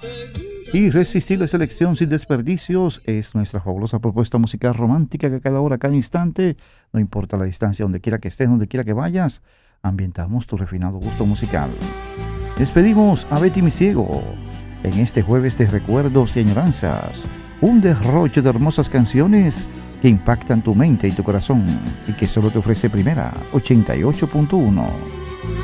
Irresistible selección sin desperdicios es nuestra fabulosa propuesta musical romántica que a cada hora, cada instante, no importa la distancia, donde quiera que estés, donde quiera que vayas, ambientamos tu refinado gusto musical. Despedimos a Betty Mi Ciego en este jueves de recuerdos y añoranzas, un derroche de hermosas canciones que impactan tu mente y tu corazón y que solo te ofrece Primera 88.1.